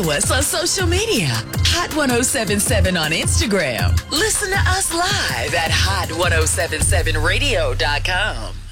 Follow us on social media. Hot 1077 on Instagram. Listen to us live at hot1077radio.com.